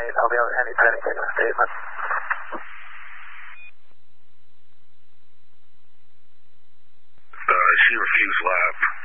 I'll be out any penny taking a statement. She refused lap.